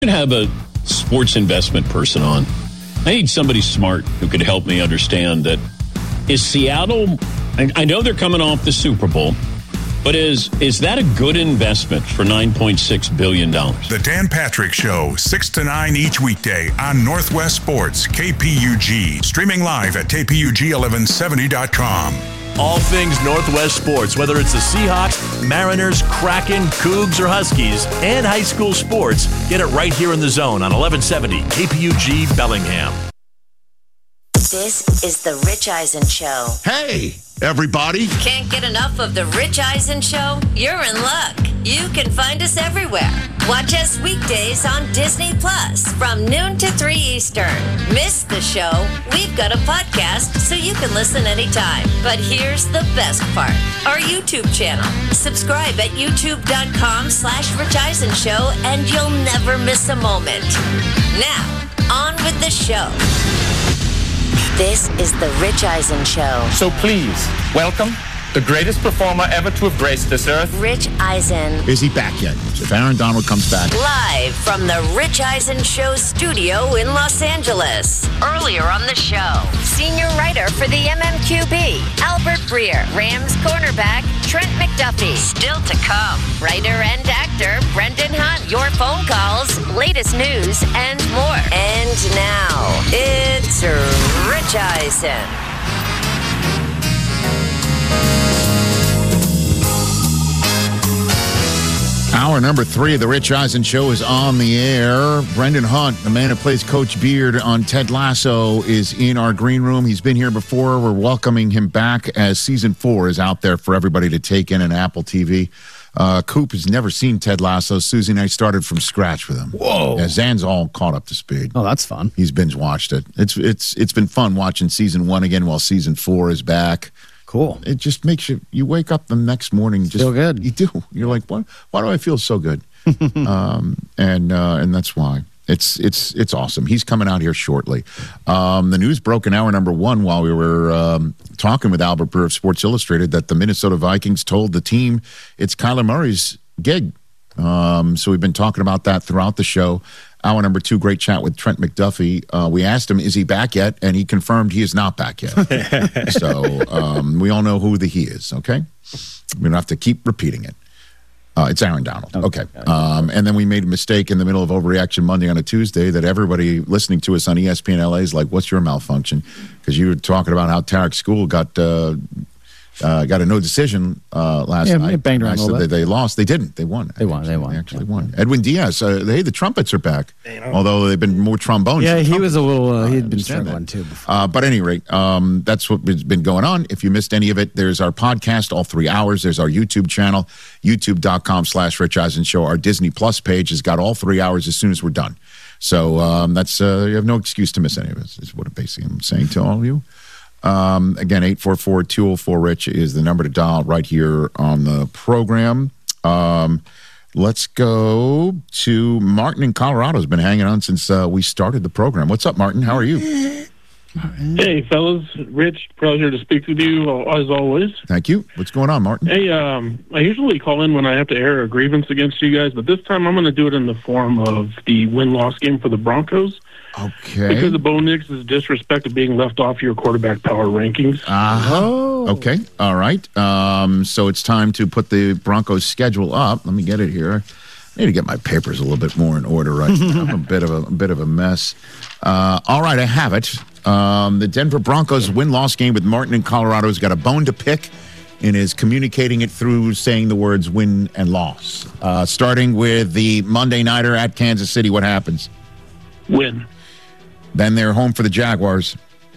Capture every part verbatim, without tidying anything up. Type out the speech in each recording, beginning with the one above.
have a sports investment person on. I need somebody smart who could help me understand that. Is Seattle, I, I know they're coming off the Super Bowl, but is is that a good investment for nine point six billion dollars? The Dan Patrick Show, six to nine each weekday on Northwest Sports, K P U G. Streaming live at K P U G eleven seventy dot com. All things Northwest sports, whether it's the Seahawks, Mariners, Kraken, Cougs, or Huskies, and high school sports, get it right here in the zone on eleven seventy K P U G Bellingham. This is the Rich Eisen Show. Hey, everybody. Can't get enough of the Rich Eisen Show? You're in luck. You can find us everywhere. Watch us weekdays on Disney Plus from noon to three Eastern. Miss the show? We've got a podcast so you can listen anytime. But here's the best part. Our YouTube channel. Subscribe at youtube.com slash Rich Eisen Show and you'll never miss a moment. Now, on with the show. This is the Rich Eisen Show. So please, welcome the greatest performer ever to have graced this earth. Rich Eisen. Is he back yet? If Aaron Donald comes back. Live from the Rich Eisen Show studio in Los Angeles. Earlier on the show, senior writer for the M M Q B, Albert Breer, Rams cornerback, Trent McDuffie. Still to come, writer and actor Brendan Hunt. Your phone calls, latest news, and more. And now, it's Rich Eisen. Hour number three of the Rich Eisen Show is on the air. Brendan Hunt, the man who plays Coach Beard on Ted Lasso, is in our green room. He's been here before. We're welcoming him back as season four is out there for everybody to take in on Apple T V. Uh, Coop has never seen Ted Lasso. Susie and I started from scratch with him. Whoa. Yeah, Zan's all caught up to speed. Oh, that's fun. He's binge watched it. It's it's it's been fun watching season one again while season four is back. Cool. It just makes you, you wake up the next morning. Just feel good. You do. You're like, what? Why do I feel so good? um, and uh, and that's why. It's it's it's awesome. He's coming out here shortly. Um, the news broke in hour number one while we were um, talking with Albert Breer of Sports Illustrated that the Minnesota Vikings told the team it's Kyler Murray's gig. Um, so we've been talking about that throughout the show. Hour number two, great chat with Trent McDuffie. Uh, we asked him, is he back yet? And he confirmed he is not back yet. So um, we all know who the he is, okay? We don't have to keep repeating it. Uh, it's Aaron Donald. Okay. Um, and then we made a mistake in the middle of Overreaction Monday on a Tuesday that everybody listening to us on E S P N L A is like, what's your malfunction? Because you were talking about how Tarek School got uh, uh, got a no decision uh, last yeah, night. It banged around I a said little they, bit. they lost. They didn't. They won. They won. Actually. They won. They actually yeah. won. Edwin Diaz. Uh, hey, the trumpets are back. Although they've been more trombones. Yeah, than he trumpets. was a little, uh, he'd been understand struggling that. too before. Uh, but at any rate, um, that's what's been going on. If you missed any of it, there's our podcast, all three hours. There's our YouTube channel, youtube.com slash Rich Eisen Show. Our Disney Plus page has got all three hours as soon as we're done. So um, that's uh, you have no excuse to miss any of it, is what basically I'm saying to all of you. Um, again, eight four four, two oh four, RICH is the number to dial right here on the program. Um, let's go to Martin in Colorado. Has been hanging on since uh, we started the program. What's up, Martin? How are you? Hey, fellas. Rich, pleasure to speak with you, as always. Thank you. What's going on, Martin? Hey, um, I usually call in when I have to air a grievance against you guys, but this time I'm going to do it in the form of the win-loss game for the Broncos. Okay. Because of Bo Nix's disrespect of being left off your quarterback power rankings. Uh-huh. Oh. Okay. All right. Um, so it's time to put the Broncos schedule up. Let me get it here. I need to get my papers a little bit more in order right now. I'm a bit of a, a bit of a mess. Uh, all right, I have it. Um, the Denver Broncos win-loss game with Martin in Colorado has got a bone to pick and is communicating it through saying the words win and loss. Uh, starting with the Monday Nighter at Kansas City, what happens? Win. Then they're home for the Jaguars.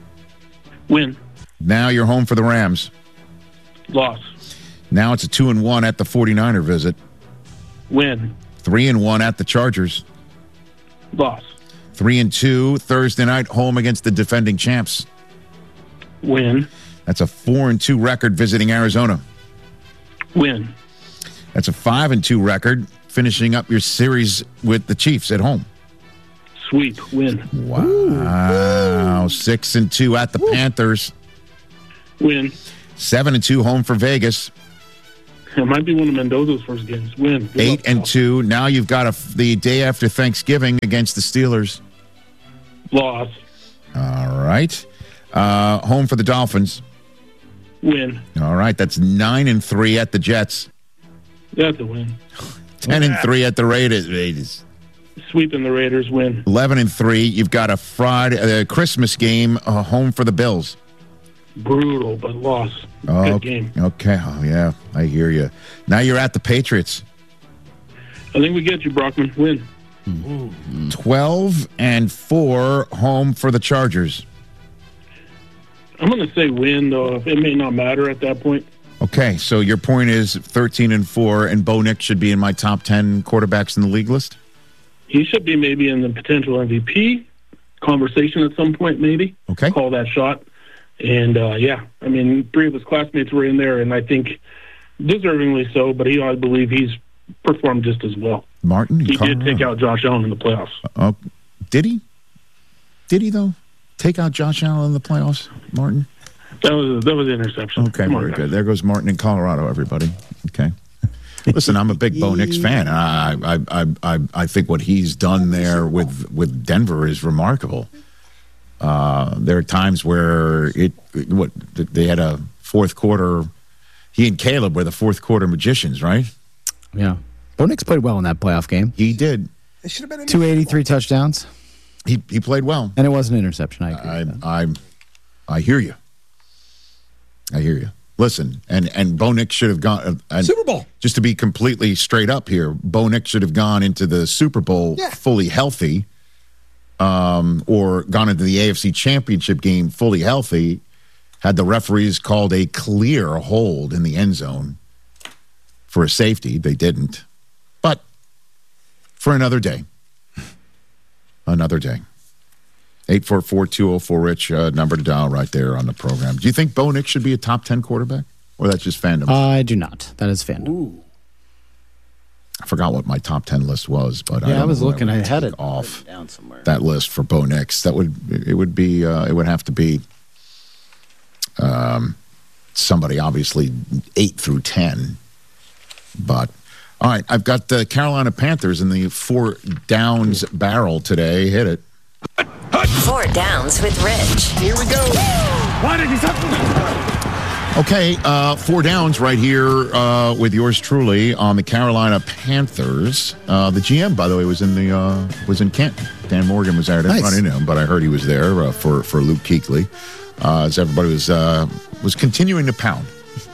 Win. Now you're home for the Rams. Loss. Now it's a two and one at the forty-niner visit. Win. Three and one at the Chargers. Loss. Three and two Thursday night home against the defending champs. Win. That's a four and two record visiting Arizona. Win. That's a five and two record finishing up your series with the Chiefs at home. Sweep. Win. Wow. Six and two at the Ooh. Panthers. Win. Seven and two home for Vegas. It might be one of Mendoza's first games. Win. Good Eight luck, and pal. two. Now you've got a, the day after Thanksgiving against the Steelers. Loss. All right. Uh, home for the Dolphins. Win. All right. That's nine and three at the Jets. That's a win. Ten and three at the Raiders. Raiders. Sweeping the Raiders. Win. Eleven and three. You've got a Friday, uh, Christmas game. Uh, home for the Bills. Brutal, but loss. Oh, Good game. Okay. Oh, yeah. I hear you. Now you're at the Patriots. I think we get you, Brockman. Win. Twelve and four. Home for the Chargers. I'm going to say win, though. It may not matter at that point. Okay, so your point is thirteen and four, and Bo Nix should be in my top ten quarterbacks in the league list? He should be maybe in the potential M V P conversation at some point, maybe. Okay. Call that shot. And, uh, yeah, I mean, three of his classmates were in there, and I think deservingly so, but he, I believe he's performed just as well. Martin? He did take out Josh Allen in the playoffs. Uh, did he? Did he, though? Take out Josh Allen in the playoffs, Martin? That was that was an interception. Okay, Come on, very guys. good. There goes Martin in Colorado, everybody. Okay. Listen, I'm a big Bo Nix fan. I, I, I, I, I think what he's done there with, with Denver is remarkable. Uh, there are times where it, what they had a fourth quarter. He and Caleb were the fourth quarter magicians, right? Yeah. Bo Nix played well in that playoff game. He did. It should have been two eighty-three touchdowns. He he played well, and it was an interception. I agree. I, I I hear you. I hear you. Listen, and and Bo Nix should have gone uh, Super Bowl. Just to be completely straight up here, Bo Nix should have gone into the Super Bowl Yeah. fully healthy, um, or gone into the A F C Championship game fully healthy. Had the referees called a clear hold in the end zone for a safety, they didn't. But for another day, another day. eight four four, two oh four, Rich, uh, number to dial right there on the program. Do you think Bo Nix should be a top ten quarterback? Or that's just fandom? I do not. That is fandom. I forgot what my top ten list was, but I, Yeah, I don't was know when looking. would I had take it off down somewhere. that list for Bo Nix. That would it would be uh, it would have to be um, somebody obviously eight through ten. But all right, I've got the Carolina Panthers in the four downs barrel today. Hit it. Four Downs with Rich. Here we go. Okay, uh, four downs right here uh, with yours truly on the Carolina Panthers. Uh, the G M, by the way, was in the uh, was in Canton. Dan Morgan was there. I didn't Nice. run into him, but I heard he was there uh, for for Luke Kuechly, uh, as everybody was uh, was continuing to pound.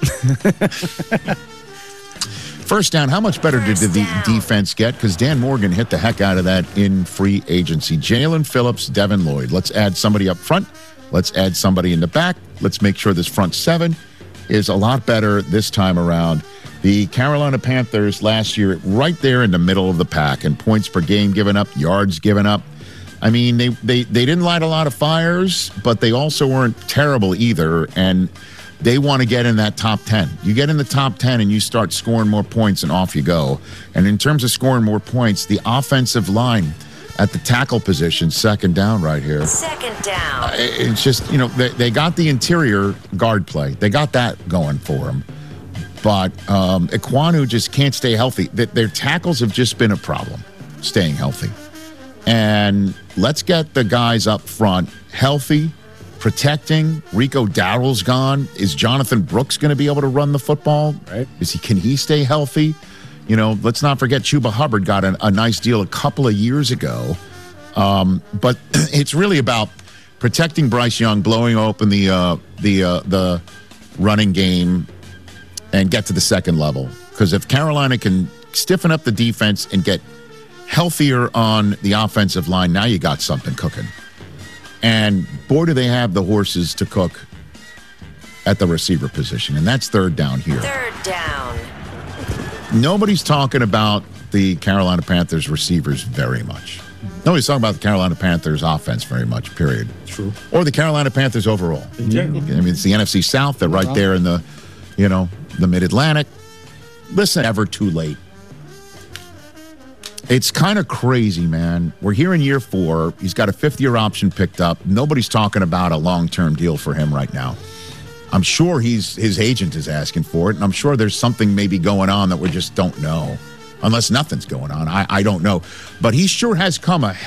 First down, how much better did First the down. defense get? Because Dan Morgan hit the heck out of that in free agency. Jalen Phillips, Devin Lloyd. Let's add somebody up front. Let's add somebody in the back. Let's make sure this front seven is a lot better this time around. The Carolina Panthers last year, right there in the middle of the pack, and points per game given up, yards given up. I mean, they, they, they didn't light a lot of fires, but they also weren't terrible either. And they want to get in that top ten. You get in the top ten and you start scoring more points and off you go. And in terms of scoring more points, the offensive line at the tackle position, second down right here. Second down. It's just, you know, they, they got the interior guard play. They got that going for them. But um, Ekwonu just can't stay healthy. Th- Their tackles have just been a problem, staying healthy. And let's get the guys up front healthy, protecting. Rico Dowdle's gone. Is Jonathan Brooks going to be able to run the football? Right. Is he? Can he stay healthy? You know, let's not forget Chuba Hubbard got a, a nice deal a couple of years ago. Um, but it's really about protecting Bryce Young, blowing open the uh, the uh, the running game, and get to the second level. Because if Carolina can stiffen up the defense and get healthier on the offensive line, now you got something cooking. And boy, do they have the horses to cook at the receiver position. And that's third down here. Third down. Nobody's talking about the Carolina Panthers receivers very much. Nobody's talking about the Carolina Panthers offense very much, period. True. Or the Carolina Panthers overall. Yeah. I mean, it's the N F C South. They're right there in the, you know, the Mid-Atlantic. Listen, never too late. It's kind of crazy, man. We're here in year four. He's got a fifth-year option picked up. Nobody's talking about a long-term deal for him right now. I'm sure he's his agent is asking for it, and I'm sure there's something maybe going on that we just don't know. Unless nothing's going on. I, I don't know. But he sure has come a